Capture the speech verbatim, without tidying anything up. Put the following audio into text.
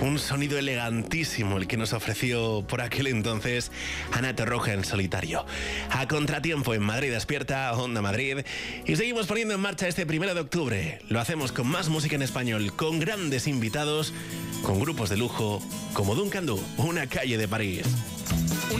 Un sonido elegantísimo el que nos ofreció por aquel entonces Ana Torroja en solitario. A contratiempo en Madrid Despierta, Onda Madrid. Y seguimos poniendo en marcha este primero de octubre. Lo hacemos con más música en español, con grandes invitados, con grupos de lujo como Duncan Du, Una calle de París.